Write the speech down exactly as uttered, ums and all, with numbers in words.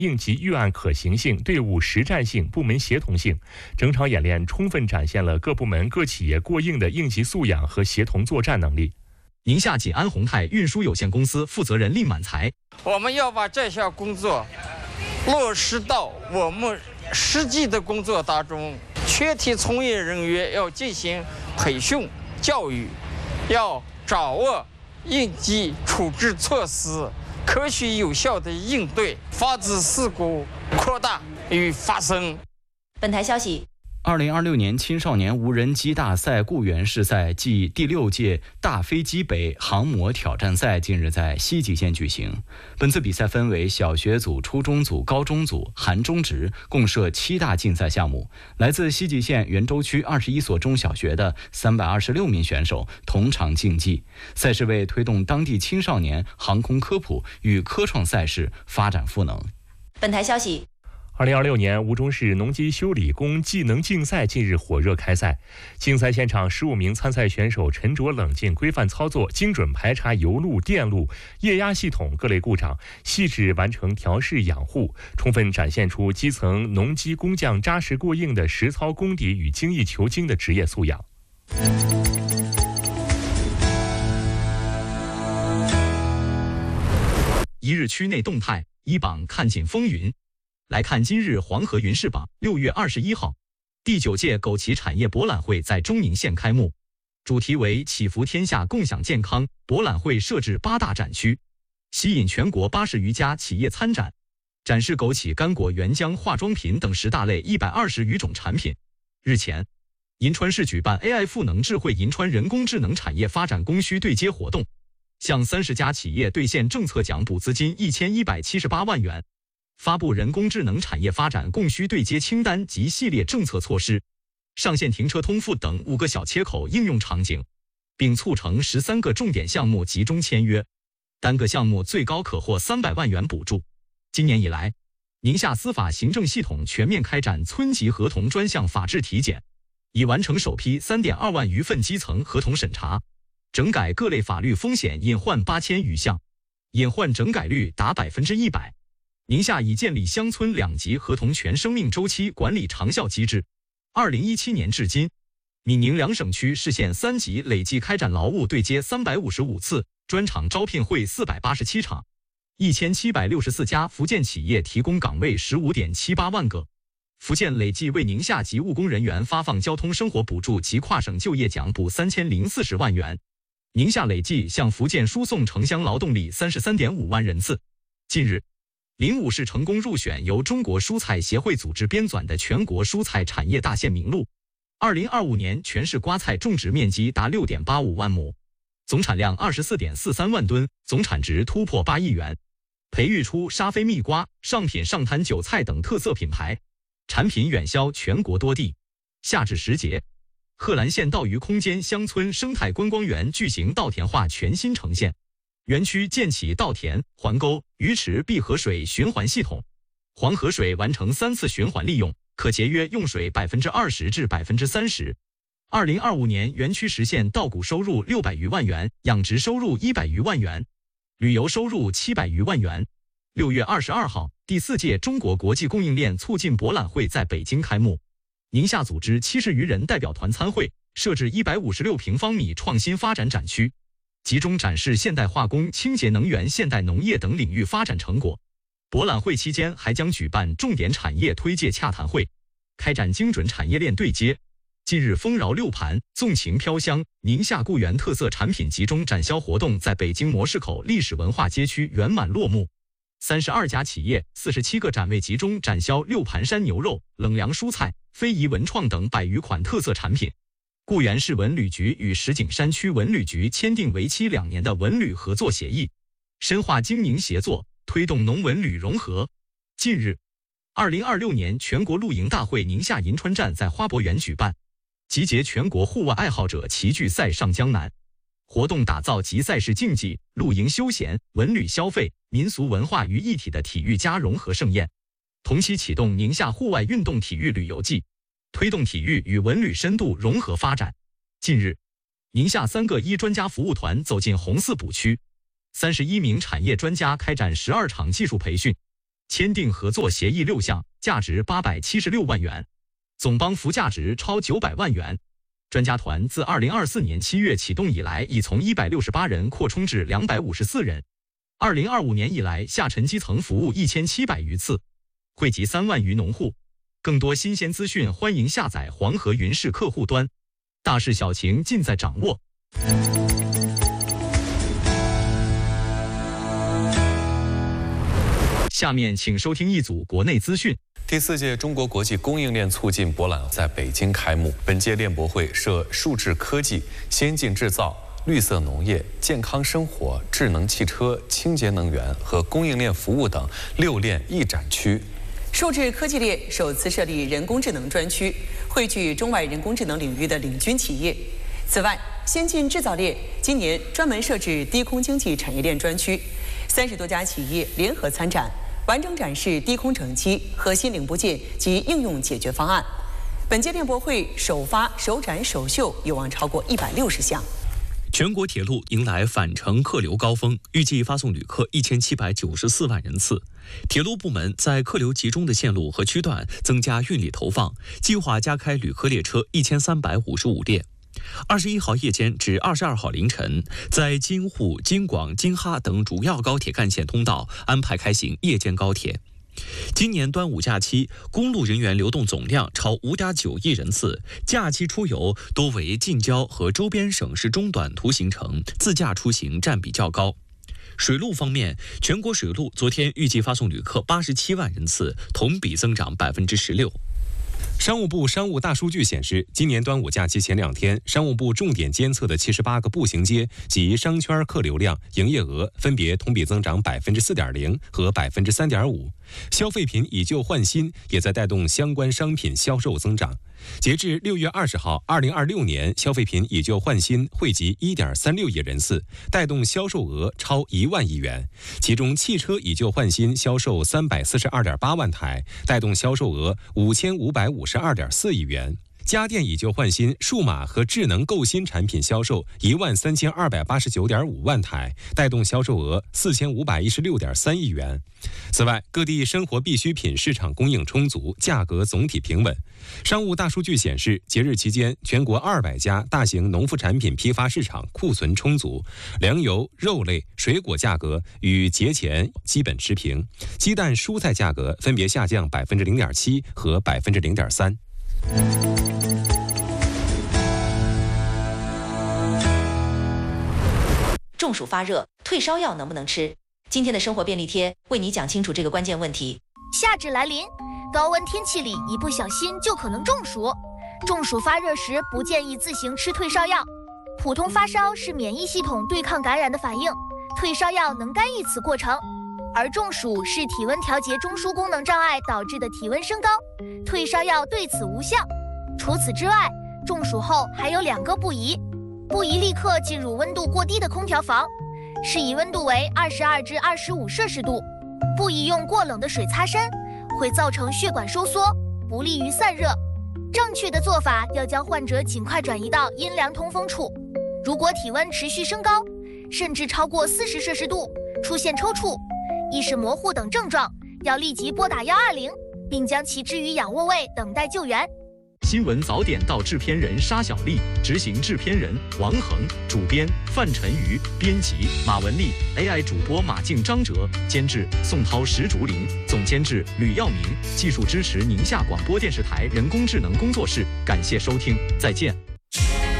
应急预案可行性、队伍实战性、部门协同性。整场演练充分展现了各部门各企业过硬的应急素养和协同作战能力。 宁夏锦安宏泰运输有限公司负责人令满才： 我们要把这项工作落实到我们实际的工作当中，全体从业人员要进行培训教育，要掌握应急处置措施，科学有效的应对，防止事故扩大与发生。 本台消息。 二零二六年青少年无人机大赛固原市赛暨第六届大飞机北航模挑战赛近日在西极县举行。本次比赛分为小学组、初中组、高中组、含中职，共设七大竞赛项目。来自西极县袁州区二十一所中小学的三百二十六名选手同场竞技。赛事为推动当地青少年航空科普与科创赛事发展赋能。 本台消息。 二零二六年吴忠市农机修理工技能竞赛近日火热开赛，竞赛现场十五名参赛选手沉着冷静、规范操作，精准排查油路、电路、液压系统各类故障，细致完成调试养护，充分展现出基层农机工匠扎实过硬的实操功底与精益求精的职业素养。 一日区内动态，一榜看尽风云。来看今日黄河云视榜。六月二十一号，第九届枸杞产业博览会在中宁县开幕，主题为祈福天下，共享健康。博览会设置八大展区，吸引全国八十余家企业参展，展示枸杞、干果、原浆、化妆品等十大类一百二十余种产品。日前，银川市举办 A I 赋能智慧银川人工智能产业发展供需对接活动，向三十家企业兑现政策奖补资金一千一百七十八万元。发布人工智能产业发展供需对接清单及系列政策措施，上线停车通付等五个小切口应用场景，并促成十三个重点项目集中签约，单个项目最高可获三百万元补助。今年以来，宁夏司法行政系统全面开展村级合同专项法制体检，已完成首批 三点二万余份基层合同审查，整改各类法律风险隐患八千余项，隐患整改率达百分之一百。宁夏已建立乡村两级合同全生命周期管理长效机制。二零一七年至今，闽宁两省区市县三级累计开展劳务对接三百五十五次，专场招聘会四百八十七场，一千七百六十四家福建企业提供岗位 十五点七八万个。福建累计为宁夏籍务工人员发放交通生活补助及跨省就业奖补三千零四十万元。宁夏累计向福建输送城乡劳动力 三十三点五万人次。近日，临武市成功入选由中国蔬菜协会组织编纂的全国蔬菜产业大县名录。二零二五年全市瓜菜种植面积达 六点八五万亩，总产量 二十四点四三万吨，总产值突破八亿元，培育出沙飞蜜瓜、上品上滩韭菜等特色品牌，产品远销全国多地。夏至时节，贺兰县稻鱼空间乡村生态观光园巨型稻田化全新呈现。园区建起稻田、环沟、鱼池闭合水循环系统，黄河水完成三次循环利用，可节约用水 百分之二十 至 百分之三十。二零二五年，园区实现稻谷收入六百余万元，养殖收入一百余万元，旅游收入七百余万元。六月二十二号，第四届中国国际供应链促进博览会在北京开幕。宁夏组织七十余人代表团参会，设置一百五十六平方米创新发展展区，集中展示现代化工、清洁能源、现代农业等领域发展成果。博览会期间还将举办重点产业推介洽谈会，开展精准产业链对接。近日，丰饶六盘、纵情飘香宁夏固原特色产品集中展销活动在北京模式口历史文化街区圆满落幕。三十二家企业、四十七个展位集中展销六盘山牛肉、冷凉蔬菜、非遗文创等百余款特色产品。固原市文旅局与石景山区文旅局签订为期两年的文旅合作协议，深化经营协作，推动农文旅融合。近日，二零二六年全国露营大会宁夏银川站在花博园举办，集结全国户外爱好者齐聚塞上江南。活动打造集赛事竞技、露营休闲、文旅消费、民俗文化于一体的体育加融合盛宴，同期启动宁夏户外运动体育旅游季，推动体育与文旅深度融合发展。近日，宁夏三个一专家服务团走进红四补区，三十一名产业专家开展十二场技术培训， 签订合作协议六项，价值八百七十六万元，总帮扶价值超九百万元。专家团自二零二四年七月启动以来，已从一百六十八人扩充至两百五十四人。二零二五年以来，下沉基层服务一千七百余次，惠及三万余农户。更多新鲜资讯，欢迎下载黄河云视客户端。大事小情尽在掌握。下面请收听一组国内资讯。 第四届中国国际供应链促进博览在北京开幕。本届链博会设数字科技、先进制造、绿色农业、健康生活、智能汽车、清洁能源和供应链服务等六链一展区。 数字科技链首次设立人工智能专区，汇聚中外人工智能领域的领军企业。此外，先进制造链今年专门设置低空经济产业链专区，三十多家企业联合参展，完整展示低空整机、核心零部件及应用解决方案。本届链博会首发、首展、首秀有望超过一百六十项。 全国铁路迎来返程客流高峰，预计发送旅客一千七百九十四万人次。铁路部门在客流集中的线路和区段增加运力投放，计划加开旅客列车一千三百五十五列。二十一号夜间至二十二号凌晨，在京沪、京广、京哈等主要高铁干线通道安排开行夜间高铁。今年端午假期，公路人员流动总量超 五点九亿人次，假期出游多为近郊和周边省市中短途行程，自驾出行占比较高。水路方面，全国水路昨天预计发送旅客八十七万人次，同比增长百分之十六。 商务部商务大数据显示，今年端午假期前两天，商务部重点监测的七十八个步行街及商圈客流量、营业额分别同比增长百分之四点零和百分之三点五。消费品以旧换新也在带动相关商品销售增长。截至六月二十号，二零二六年消费品以旧换新惠及一点三六亿人次，带动销售额超一万亿元。其中，汽车以旧换新销售三百四十二点八万台，带动销售额五千五百五十二点四亿元。家电以旧换新、数码和智能购新产品销售一万三千二百八十九点五万台，带动销售额四千五百一十六点三亿元。此外，各地生活必需品市场供应充足，价格总体平稳。商务大数据显示，节日期间，全国二百家大型农副产品批发市场库存充足，粮油、肉类、水果价格与节前基本持平，鸡蛋、蔬菜价格分别下降百分之零点七和百分之零点三。 中暑发热，退烧药能不能吃？今天的生活便利贴为你讲清楚这个关键问题。 夏至来临，高温天气里一不小心就可能中暑。中暑发热时不建议自行吃退烧药。普通发烧是免疫系统对抗感染的反应，退烧药能干预此过程。而中暑是体温调节中枢功能障碍导致的体温升高，退烧药对此无效。除此之外，中暑后还有两个不宜：不宜立刻进入温度过低的空调房，适宜温度为二十二至二十五摄氏度；不宜用过冷的水擦身，会造成血管收缩，不利于散热。正确的做法要将患者尽快转移到阴凉通风处。如果体温持续升高，甚至超过四十摄氏度，出现抽搐、意识模糊等症状，要立即拨打一二零，并将其置于仰卧位等待救援。 新闻早点到制片人沙小丽，执行制片人王恒，主编范晨瑜，编辑马文丽 ，A I 主播马静、张哲，监制宋涛、石竹林，总监制吕耀明，技术支持宁夏广播电视台人工智能工作室。感谢收听，再见。